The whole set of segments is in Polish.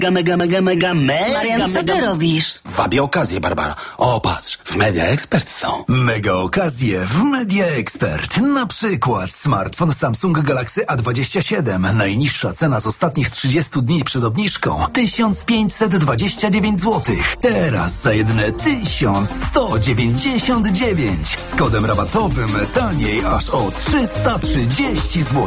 Mega. Marian, co ty robisz? Wabię okazję, Barbara. O, patrz, w Media Expert są. Mega okazje w Media Expert. Na przykład smartfon Samsung Galaxy A27. Najniższa cena z ostatnich 30 dni przed obniżką 1529 zł. Teraz za jedyne 1199. Z kodem rabatowym taniej aż o 330 zł.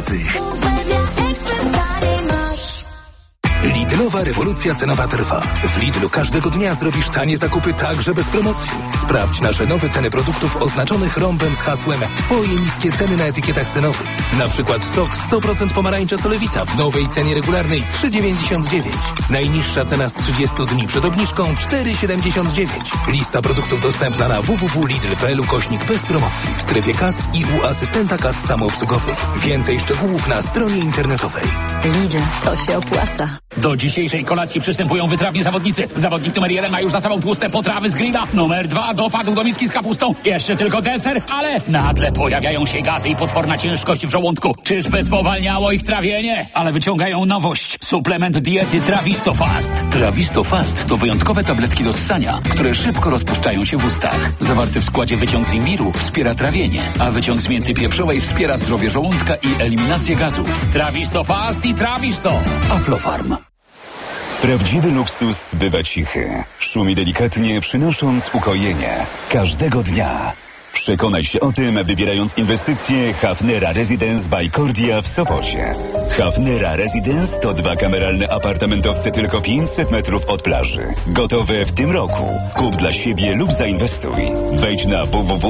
Lidlowa rewolucja cenowa trwa. W Lidlu każdego dnia zrobisz tanie zakupy także bez promocji. Sprawdź nasze nowe ceny produktów oznaczonych rąbem z hasłem Twoje niskie ceny na etykietach cenowych. Na przykład sok 100% pomarańcza Solewita w nowej cenie regularnej 3,99. Najniższa cena z 30 dni przed obniżką 4,79. Lista produktów dostępna na www.lidl.pl/bez promocji w strefie kas i u asystenta kas samoobsługowych. Więcej szczegółów na stronie internetowej. Lidl, to się opłaca. Do dzisiejszej kolacji przystępują wytrawni zawodnicy. Zawodnik numer 1 ma już za sobą tłuste potrawy z grilla. Numer 2 dopadł do miski z kapustą. Jeszcze tylko deser, ale nagle pojawiają się gazy i potworna ciężkość w żołądku. Czyżby spowalniało ich trawienie? Ale wyciągają nowość. Suplement diety Travistofast. Travistofast to wyjątkowe tabletki do ssania, które szybko rozpuszczają się w ustach. Zawarty w składzie wyciąg z imbiru wspiera trawienie, a wyciąg z mięty pieprzowej wspiera zdrowie żołądka i eliminację gazów. Travistofast i Travisto. Aflofarm. Prawdziwy luksus bywa cichy. Szumi delikatnie, przynosząc ukojenie. Każdego dnia. Przekonaj się o tym, wybierając inwestycje Hafnera Residence by Cordia w Sopocie. Hafnera Residence to 2 kameralne apartamentowce tylko 500 metrów od plaży. Gotowe w tym roku. Kup dla siebie lub zainwestuj. Wejdź na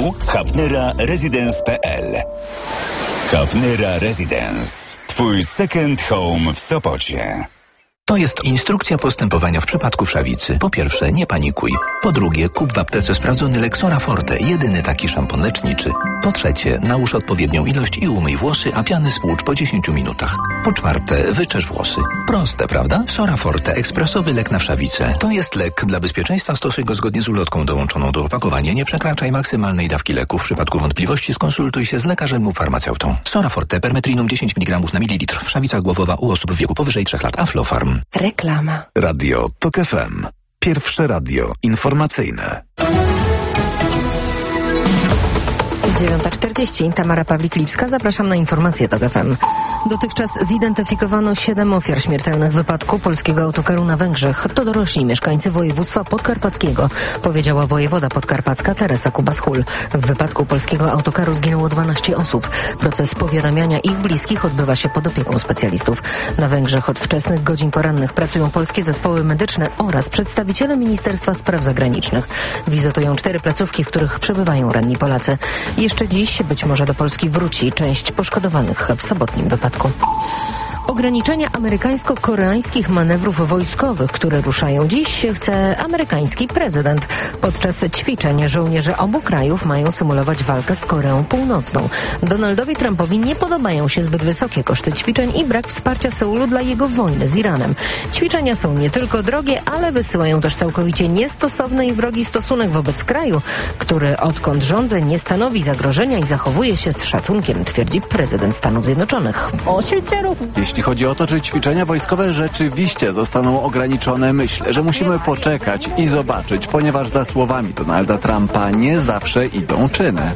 www.hafneraresidence.pl. Hafnera Residence. Twój second home w Sopocie. To jest instrukcja postępowania w przypadku wszawicy. Po pierwsze, nie panikuj. Po drugie, kup w aptece sprawdzony Lexora Forte, jedyny taki szampon leczniczy. Po trzecie, nałóż odpowiednią ilość i umyj włosy, a piany spłucz po 10 minutach. Po czwarte, wyczesz włosy. Proste, prawda? Sora Forte, ekspresowy lek na wszawicę. To jest lek. Dla bezpieczeństwa stosuj go zgodnie z ulotką dołączoną do opakowania. Nie przekraczaj maksymalnej dawki leku. W przypadku wątpliwości skonsultuj się z lekarzem lub farmaceutą. Sora Forte, permetrinum 10 mg na mililitr. Wszawica głowowa u osób w wieku powyżej 3 lat. Aflofarm. Reklama. Radio TOK FM. Pierwsze radio informacyjne. 9:40. Tamara Pawlik-Lipska. Zapraszam na informacje TOK FM. Dotychczas zidentyfikowano 7 ofiar śmiertelnych wypadku polskiego autokaru na Węgrzech. To dorośli mieszkańcy województwa podkarpackiego, powiedziała wojewoda podkarpacka Teresa Kubas-Hul. W wypadku polskiego autokaru zginęło 12 osób. Proces powiadamiania ich bliskich odbywa się pod opieką specjalistów. Na Węgrzech od wczesnych godzin porannych pracują polskie zespoły medyczne oraz przedstawiciele Ministerstwa Spraw Zagranicznych. Wizytują 4 placówki, w których przebywają ranni Polacy. Jeszcze dziś być może do Polski wróci część poszkodowanych w sobotnim wypadku. Ograniczenia amerykańsko-koreańskich manewrów wojskowych, które ruszają dziś, chce amerykański prezydent. Podczas ćwiczeń żołnierze obu krajów mają symulować walkę z Koreą Północną. Donaldowi Trumpowi nie podobają się zbyt wysokie koszty ćwiczeń i brak wsparcia Seulu dla jego wojny z Iranem. Ćwiczenia są nie tylko drogie, ale wysyłają też całkowicie niestosowny i wrogi stosunek wobec kraju, który odkąd rządzę nie stanowi zagrożenia i zachowuje się z szacunkiem, twierdzi prezydent Stanów Zjednoczonych. Jeśli chodzi o to, czy ćwiczenia wojskowe rzeczywiście zostaną ograniczone, myślę, że musimy poczekać i zobaczyć, ponieważ za słowami Donalda Trumpa nie zawsze idą czyny.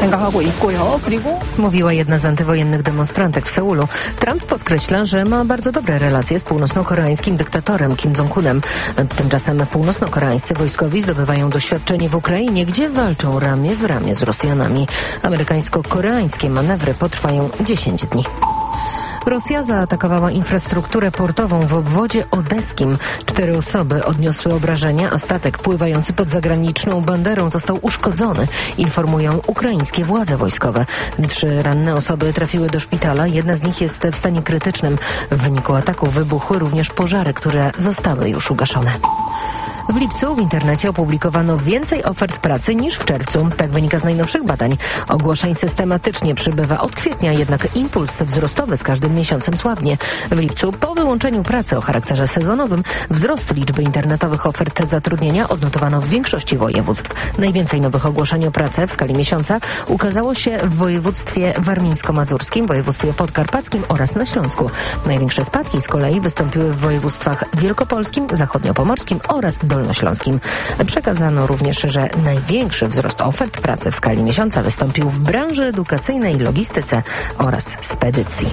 Mówiła jedna z antywojennych demonstrantek w Seulu. Trump podkreśla, że ma bardzo dobre relacje z północno-koreańskim dyktatorem Kim Jong-unem. Tymczasem północno-koreańscy wojskowi zdobywają doświadczenie w Ukrainie, gdzie walczą ramię w ramię z Rosjanami. Amerykańsko-koreańskie manewry potrwają 10 dni. Rosja zaatakowała infrastrukturę portową w obwodzie odeskim. 4 osoby odniosły obrażenia, a statek pływający pod zagraniczną banderą został uszkodzony, informują ukraińskie władze wojskowe. 3 ranne osoby trafiły do szpitala, jedna z nich jest w stanie krytycznym. W wyniku ataku wybuchły również pożary, które zostały już ugaszone. W lipcu w internecie opublikowano więcej ofert pracy niż w czerwcu. Tak wynika z najnowszych badań. Ogłoszeń systematycznie przybywa od kwietnia, jednak impuls wzrostowy z każdym miesiącem słabnie. W lipcu, po wyłączeniu pracy o charakterze sezonowym, wzrost liczby internetowych ofert zatrudnienia odnotowano w większości województw. Najwięcej nowych ogłoszeń o pracę w skali miesiąca ukazało się w województwie warmińsko-mazurskim, województwie podkarpackim oraz na Śląsku. Największe spadki z kolei wystąpiły w województwach wielkopolskim, zachodniopomorskim oraz dolnośląskim. Przekazano również, że największy wzrost ofert pracy w skali miesiąca wystąpił w branży edukacyjnej, logistyce oraz spedycji.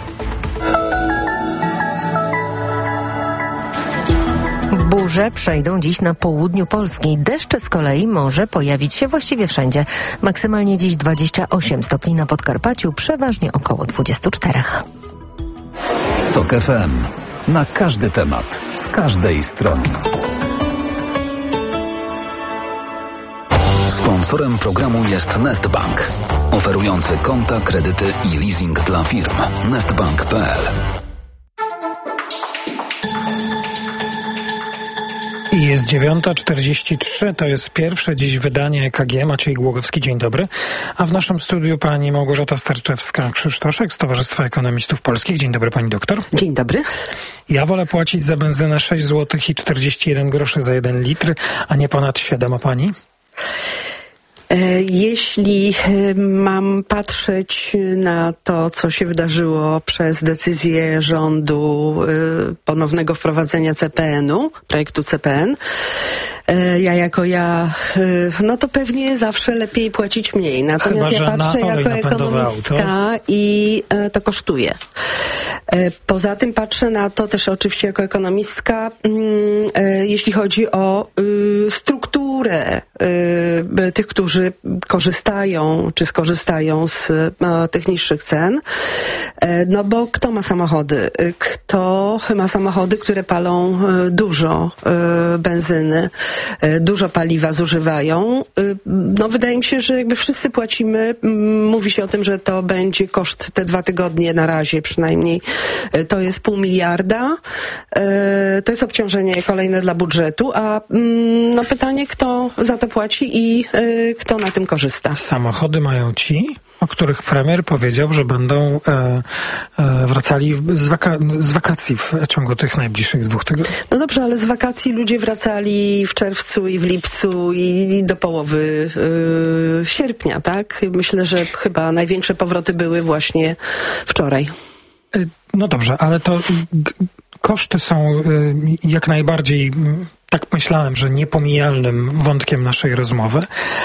Burze przejdą dziś na południu Polski. Deszcz z kolei może pojawić się właściwie wszędzie. Maksymalnie dziś 28 stopni na Podkarpaciu, przeważnie około 24. TOK FM. Na każdy temat, z każdej strony. Sponsorem programu jest Nestbank, oferujący konta, kredyty i leasing dla firm. Nestbank.pl. Jest 9:43, to jest pierwsze dziś wydanie EKG. Maciej Głogowski, dzień dobry. A w naszym studiu pani Małgorzata Starczewska-Krzysztoszek z Towarzystwa Ekonomistów Polskich. Dzień dobry, pani doktor. Dzień dobry. Ja wolę płacić za benzynę 6 zł i 41 groszy za 1 litr, a nie ponad 7, a pani? Jeśli mam patrzeć na to, co się wydarzyło przez decyzję rządu ponownego wprowadzenia CPN-u, projektu CPN, no to pewnie zawsze lepiej płacić mniej. Natomiast Chyba, ja patrzę jako ekonomistka i to kosztuje. Poza tym patrzę na to też oczywiście jako ekonomistka, jeśli chodzi o strukturę tych, którzy korzystają czy skorzystają z tych niższych cen. No bo kto ma samochody? Kto ma samochody, które palą dużo benzyny, dużo paliwa zużywają? No wydaje mi się, że jakby wszyscy płacimy. Mówi się o tym, że to będzie koszt te 2 tygodnie na razie przynajmniej. To jest 0,5 miliarda. To jest obciążenie kolejne dla budżetu, a no pytanie, kto za to płaci i kto na tym korzysta. Samochody mają ci, o których premier powiedział, że będą wracali z wakacji w ciągu tych najbliższych 2 tygodni. No dobrze, ale z wakacji ludzie wracali w czerwcu i w lipcu i do połowy sierpnia, tak? Myślę, że chyba największe powroty były właśnie wczoraj. No dobrze, ale to koszty są jak najbardziej, tak myślałem, że niepomijalnym wątkiem naszej rozmowy.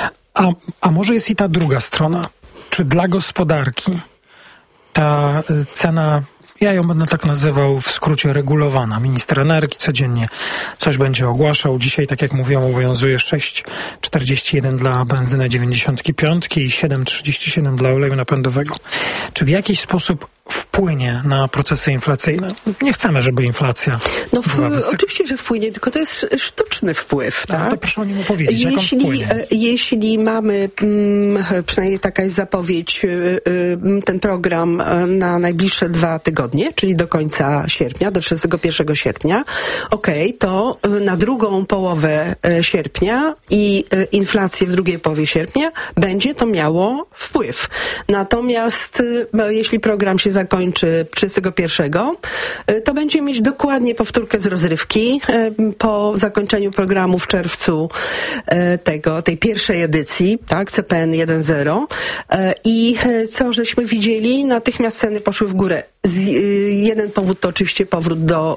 A może jest i ta druga strona? Czy dla gospodarki ta cena, ja ją będę tak nazywał w skrócie regulowana, minister energii codziennie coś będzie ogłaszał. Dzisiaj, tak jak mówiłem, obowiązuje 6,41 dla benzyny 95 i 7,37 dla oleju napędowego. Czy w jakiś sposób wpłynie na procesy inflacyjne? Nie chcemy, żeby inflacja była wysoka. Oczywiście, że wpłynie, tylko to jest sztuczny wpływ, tak? No to proszę o nim opowiedzieć, jak on wpłynie. Jeśli mamy, przynajmniej taka jest zapowiedź, ten program na najbliższe 2 tygodnie, czyli do końca sierpnia, do 31 sierpnia, to na drugą połowę sierpnia i inflację w drugiej połowie sierpnia będzie to miało wpływ. Natomiast jeśli program się zakończy 31, to będzie mieć dokładnie powtórkę z rozrywki po zakończeniu programu w czerwcu tej pierwszej edycji, tak, CPN 1.0. I co żeśmy widzieli? Natychmiast ceny poszły w górę. Jeden powód to oczywiście powrót do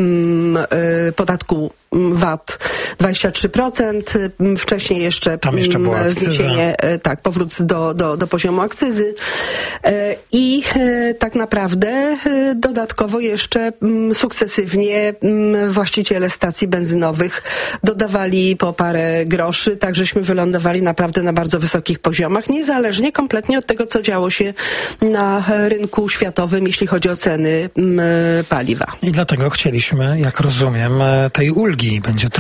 podatku VAT 23%, wcześniej jeszcze zniesienie, powrót do poziomu akcyzy i tak naprawdę dodatkowo jeszcze sukcesywnie właściciele stacji benzynowych dodawali po parę groszy, tak żeśmy wylądowali naprawdę na bardzo wysokich poziomach, niezależnie kompletnie od tego, co działo się na rynku światowym, jeśli chodzi o ceny paliwa. I dlatego chcieliśmy, jak rozumiem, tej ulgi. Będzie trudno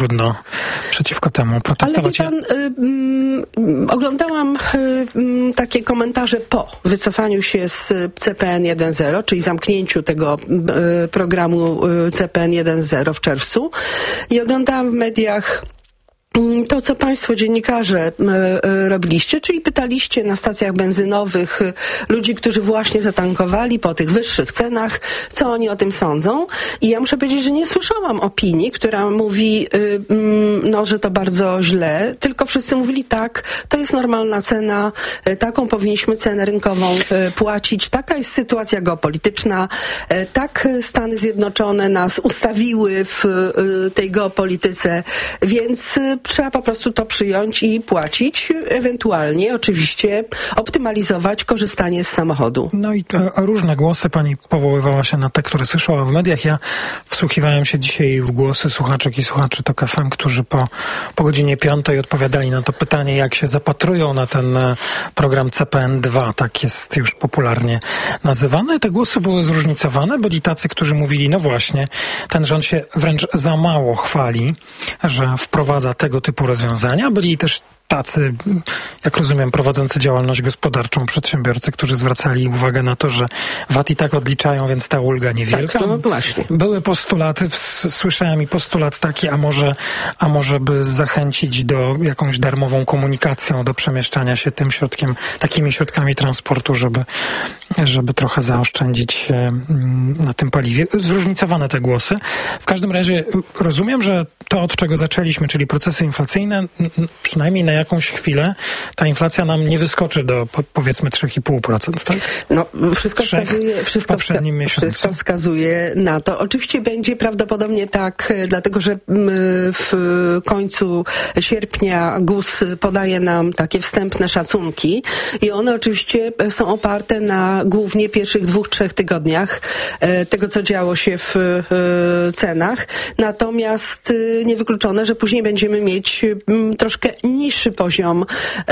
przeciwko temu protestować. Ale wie pan, oglądałam takie komentarze po wycofaniu się z CPN 1.0, czyli zamknięciu tego programu CPN 1.0 w czerwcu, i oglądałam w mediach to, co państwo dziennikarze robiliście, czyli pytaliście na stacjach benzynowych ludzi, którzy właśnie zatankowali po tych wyższych cenach, co oni o tym sądzą. I ja muszę powiedzieć, że nie słyszałam opinii, która mówi, że to bardzo źle, tylko wszyscy mówili tak, to jest normalna cena, taką powinniśmy cenę rynkową płacić, taka jest sytuacja geopolityczna, tak Stany Zjednoczone nas ustawiły w tej geopolityce, więc trzeba po prostu to przyjąć i płacić, ewentualnie oczywiście optymalizować korzystanie z samochodu. No i różne głosy, pani powoływała się na te, które słyszała w mediach. Ja wsłuchiwałem się dzisiaj w głosy słuchaczek i słuchaczy TOK FM, którzy po godzinie 5 odpowiadali na to pytanie, jak się zapatrują na ten program CPN2, tak jest już popularnie nazywany. Te głosy były zróżnicowane. Byli tacy, którzy mówili, no właśnie, ten rząd się wręcz za mało chwali, że wprowadza tego typu rozwiązania. Byli też tacy, jak rozumiem, prowadzący działalność gospodarczą przedsiębiorcy, którzy zwracali uwagę na to, że VAT i tak odliczają, więc ta ulga niewielka. Tak, no właśnie. Były postulaty, słyszałem i postulat taki, a może by zachęcić do jakąś darmową komunikacją, do przemieszczania się takimi środkami transportu, żeby trochę zaoszczędzić na tym paliwie. Zróżnicowane te głosy. W każdym razie rozumiem, że to, od czego zaczęliśmy, czyli procesy inflacyjne, przynajmniej na jakąś chwilę ta inflacja nam nie wyskoczy do powiedzmy 3,5%, tak? No, wszystko wskazuje na to. Oczywiście będzie prawdopodobnie tak, dlatego że w końcu sierpnia GUS podaje nam takie wstępne szacunki i one oczywiście są oparte na głównie pierwszych 2-3 tygodniach tego, co działo się w cenach. Natomiast niewykluczone, że później będziemy mieć troszkę niższy poziom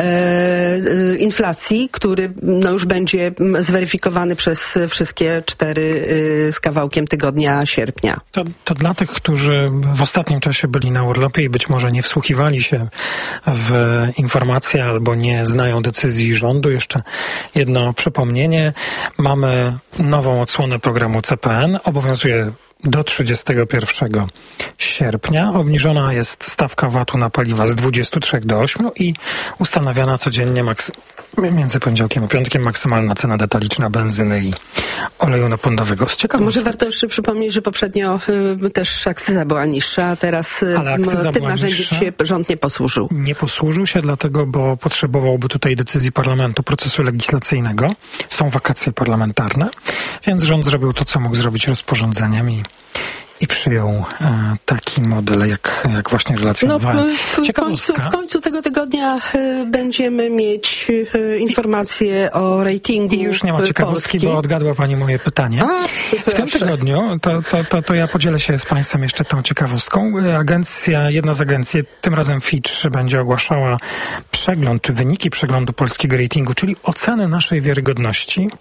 inflacji, który już będzie zweryfikowany przez wszystkie 4 z kawałkiem tygodnia sierpnia. To dla tych, którzy w ostatnim czasie byli na urlopie i być może nie wsłuchiwali się w informacje albo nie znają decyzji rządu, jeszcze jedno przypomnienie. Mamy nową odsłonę programu CPN. Obowiązuje do 31 sierpnia. Obniżona jest stawka VAT-u na paliwa z 23 do 8 i ustanawiana codziennie między poniedziałkiem a piątkiem maksymalna cena detaliczna benzyny i oleju napędowego. Z ciekawostek. Może warto jeszcze przypomnieć, że poprzednio też akcyza była niższa, a teraz tym narzędziem się rząd nie posłużył. Nie posłużył się dlatego, bo potrzebowałby tutaj decyzji parlamentu, procesu legislacyjnego. Są wakacje parlamentarne, więc rząd zrobił to, co mógł zrobić rozporządzeniem i przyjął taki model, jak właśnie relacjonowałem. W końcu tego tygodnia będziemy mieć informacje o ratingu. I już nie ma ciekawostki, Polski. Bo odgadła pani moje pytanie. W tym tygodniu, to ja podzielę się z państwem jeszcze tą ciekawostką. Jedna z agencji, tym razem Fitch, będzie ogłaszała przegląd, czy wyniki przeglądu polskiego ratingu, czyli oceny naszej wiarygodności.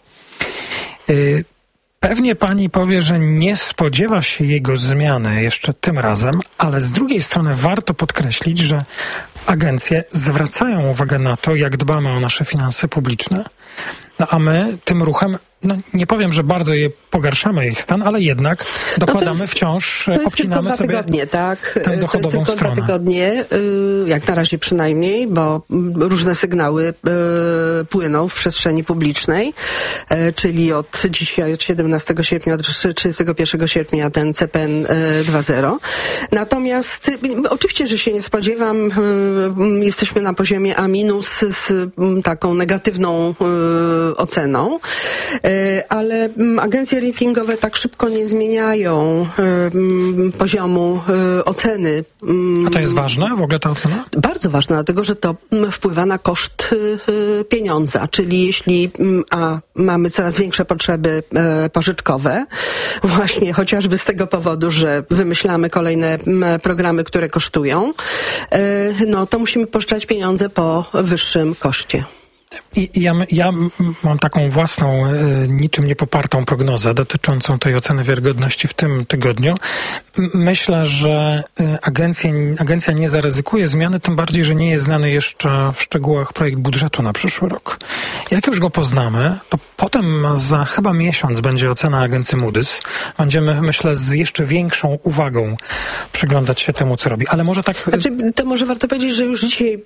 Pewnie pani powie, że nie spodziewa się jego zmiany jeszcze tym razem, ale z drugiej strony warto podkreślić, że agencje zwracają uwagę na to, jak dbamy o nasze finanse publiczne, a my tym ruchem, nie powiem, że bardzo pogarszamy ich stan, ale jednak dokładamy wciąż, obcinamy sobie tygodnie, tak? tę dochodową stronę. To jest tylko 2 tygodnie, jak na razie przynajmniej, bo różne sygnały płyną w przestrzeni publicznej, czyli od dzisiaj, od 17 sierpnia do 31 sierpnia ten CPN 2.0. Natomiast oczywiście, że się nie spodziewam, jesteśmy na poziomie A- z taką negatywną oceną, ale agencje ratingowe tak szybko nie zmieniają poziomu oceny. A to jest ważne w ogóle ta ocena? Bardzo ważne, dlatego że to wpływa na koszt pieniądza, czyli jeśli mamy coraz większe potrzeby pożyczkowe, właśnie chociażby z tego powodu, że wymyślamy kolejne programy, które kosztują, to musimy pożyczać pieniądze po wyższym koszcie. Ja mam taką własną, niczym nie popartą prognozę dotyczącą tej oceny wiarygodności w tym tygodniu. Myślę, że agencja nie zaryzykuje zmiany, tym bardziej, że nie jest znany jeszcze w szczegółach projekt budżetu na przyszły rok. Jak już go poznamy, to potem za chyba miesiąc będzie ocena agencji Moody's. Będziemy, myślę, z jeszcze większą uwagą przyglądać się temu, co robi. Ale może tak... Znaczy, to może warto powiedzieć, że już dzisiaj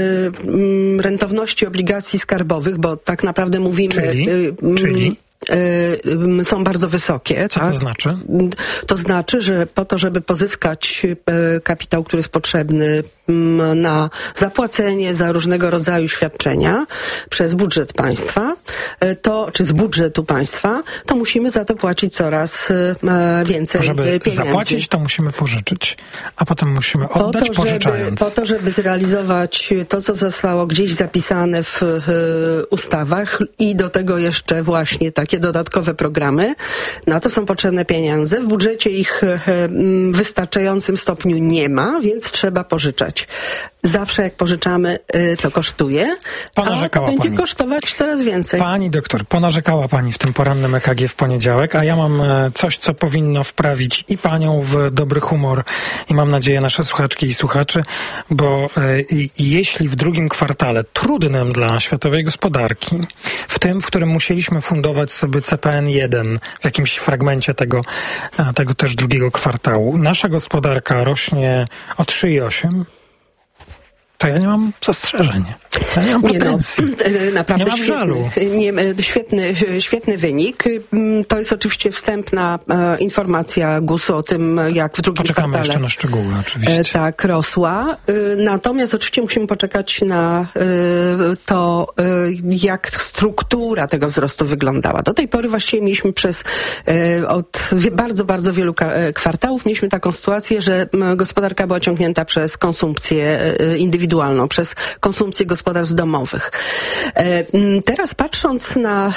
rentowności obligacji skarbowych, bo tak naprawdę mówimy... Czyli? Są bardzo wysokie. Co to znaczy? To znaczy, że po to, żeby pozyskać kapitał, który jest potrzebny na zapłacenie za różnego rodzaju świadczenia przez budżet państwa, czy z budżetu państwa, to musimy za to płacić coraz więcej żeby pieniędzy. Zapłacić, to musimy pożyczyć, a potem musimy oddać pożyczając. Po to, żeby zrealizować to, co zostało gdzieś zapisane w ustawach i do tego jeszcze właśnie takie dodatkowe programy, na to są potrzebne pieniądze. W budżecie ich w wystarczającym stopniu nie ma, więc trzeba pożyczać. Zawsze jak pożyczamy, to kosztuje, a to będzie kosztować coraz więcej. Pani doktor, ponarzekała pani w tym porannym EKG w poniedziałek, a ja mam coś, co powinno wprawić i panią w dobry humor i mam nadzieję nasze słuchaczki i słuchaczy, bo jeśli w drugim kwartale trudnym dla światowej gospodarki, w tym, w którym musieliśmy fundować sobie CPN-1 w jakimś fragmencie tego też drugiego kwartału, nasza gospodarka rośnie o 3,8%, to ja nie mam zastrzeżeń. Ja nie mam pretensji. Naprawdę nie mam żalu. Świetny wynik. To jest oczywiście wstępna informacja GUS-u o tym, jak w drugim Poczekamy kwartale jeszcze na szczegóły, oczywiście. Tak, rosła. Natomiast oczywiście musimy poczekać na to, jak struktura tego wzrostu wyglądała. Do tej pory właściwie mieliśmy od bardzo, bardzo wielu kwartałów mieliśmy taką sytuację, że gospodarka była ciągnięta przez konsumpcję indywidualną, przez konsumpcję gospodarstw domowych. Teraz patrząc na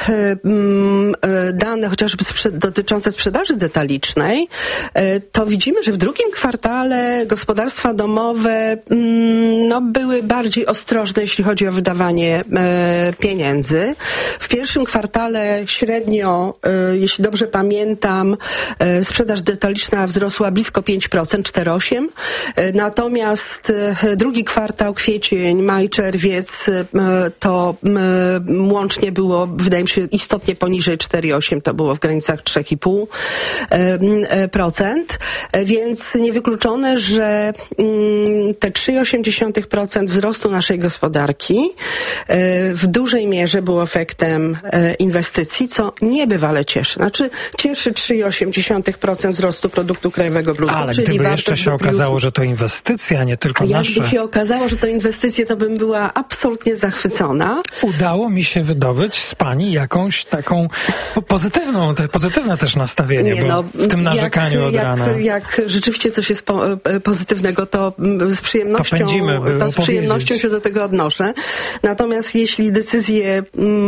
dane chociażby dotyczące sprzedaży detalicznej, to widzimy, że w drugim kwartale gospodarstwa domowe były bardziej ostrożne, jeśli chodzi o wydawanie pieniędzy. W pierwszym kwartale średnio, jeśli dobrze pamiętam, sprzedaż detaliczna wzrosła blisko 5%, 4,8%. Natomiast drugi kwartał, kwiecień, maj, czerwiec, to łącznie było, wydaje mi się, istotnie poniżej 4,8%, to było w granicach 3,5%, więc niewykluczone, że te 3,8% wzrostu naszej gospodarki w dużej mierze było efektem inwestycji, co niebywale cieszy. Znaczy cieszy 3,8% wzrostu produktu krajowego brutto. Ale gdyby jeszcze się okazało, że to inwestycja, a nie tylko nasze... Jakby się okazało, że to inwestycje, to bym była absolutnie zachwycona. Udało mi się wydobyć z pani jakąś taką pozytywne też nastawienie, bo w tym narzekaniu od rana. Jak rzeczywiście coś jest pozytywnego, to z przyjemnością się do tego odnoszę. Natomiast jeśli decyzje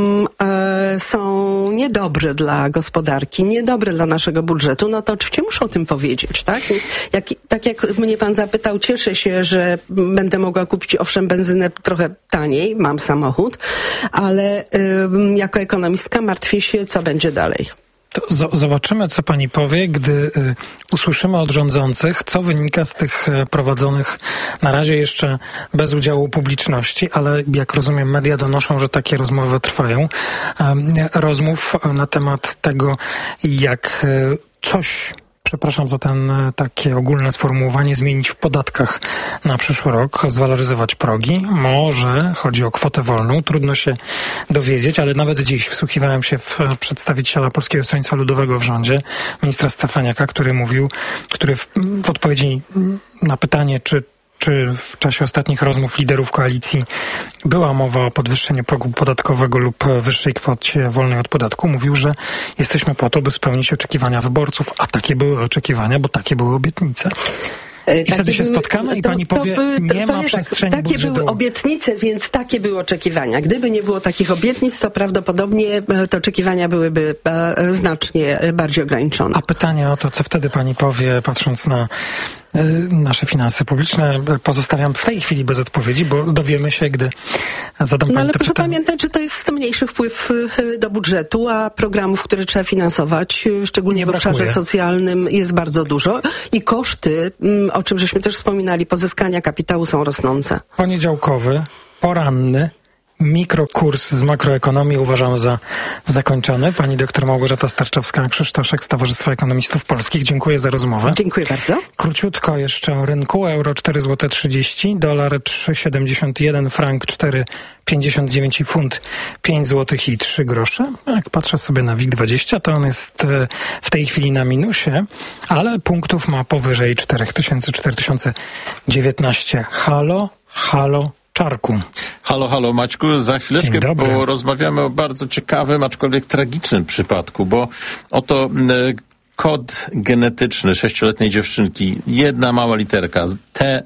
są niedobre dla gospodarki, niedobre dla naszego budżetu, no to oczywiście muszę o tym powiedzieć, tak? Tak jak mnie pan zapytał, cieszę się, że będę mogła kupić, owszem, benzynę trochę taniej, mam samochód, ale jako ekonomistka martwię się, co będzie dalej. To zobaczymy, co pani powie, gdy usłyszymy od rządzących, co wynika z tych prowadzonych na razie jeszcze bez udziału publiczności, ale jak rozumiem, media donoszą, że takie rozmowy trwają. Rozmów na temat tego, jak coś... Przepraszam za takie ogólne sformułowanie, zmienić w podatkach na przyszły rok, zwaloryzować progi. Może chodzi o kwotę wolną, trudno się dowiedzieć, ale nawet dziś wsłuchiwałem się w przedstawiciela Polskiego Stronnictwa Ludowego w rządzie, ministra Stefaniaka, który w odpowiedzi na pytanie, czy w czasie ostatnich rozmów liderów koalicji była mowa o podwyższeniu progu podatkowego lub wyższej kwocie wolnej od podatku, mówił, że jesteśmy po to, by spełnić oczekiwania wyborców, a takie były oczekiwania, bo takie były obietnice. I wtedy się spotkamy i pani powie, nie ma przestrzeni budżetowej. Takie były obietnice, więc takie były oczekiwania. Gdyby nie było takich obietnic, to prawdopodobnie te oczekiwania byłyby znacznie bardziej ograniczone. A pytanie o to, co wtedy pani powie, patrząc na nasze finanse publiczne. Pozostawiam w tej chwili bez odpowiedzi, bo dowiemy się, gdy zadam pani ale to proszę pytanie. pamiętać, że to jest mniejszy wpływ do budżetu, a programów, które trzeba finansować, szczególnie w obszarze socjalnym, jest bardzo dużo i koszty, o czym żeśmy też wspominali, pozyskania kapitału są rosnące. Poniedziałkowy, poranny mikrokurs z makroekonomii uważam za zakończony. Pani doktor Małgorzata Starczewska-Krzysztoszek z Towarzystwa Ekonomistów Polskich. Dziękuję za rozmowę. Dziękuję bardzo. Króciutko jeszcze o rynku. Euro 4,30 zł, dolar 3,71, frank 4,59 i funt 5 zł i 3 grosze. Jak patrzę sobie na WIG20, to on jest w tej chwili na minusie, ale punktów ma powyżej 4019. Halo, Czarku. Halo Maćku, za chwileczkę porozmawiamy o bardzo ciekawym, aczkolwiek tragicznym przypadku, bo oto kod genetyczny 6-letniej dziewczynki, jedna mała literka,